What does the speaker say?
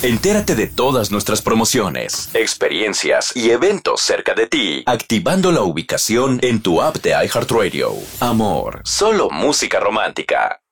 Entérate de todas nuestras promociones, experiencias y eventos cerca de ti, activando la ubicación en tu app de iHeartRadio. Amor, solo música romántica.